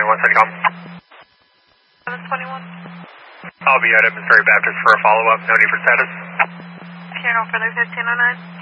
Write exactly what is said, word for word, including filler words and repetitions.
twenty-one, Centicom. seven twenty-one. I'll be at Missouri Baptist for a follow-up. No need for status. Piano for the fifteen oh nine.